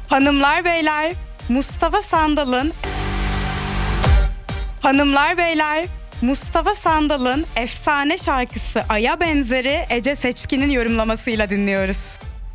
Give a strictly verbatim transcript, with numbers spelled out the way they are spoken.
Hanımlar beyler, Mustafa Sandal'ın Hanımlar beyler, Mustafa Sandal'ın efsane şarkısı Ay'a Benzeri Ece Seçkin'in yorumlamasıyla dinliyoruz.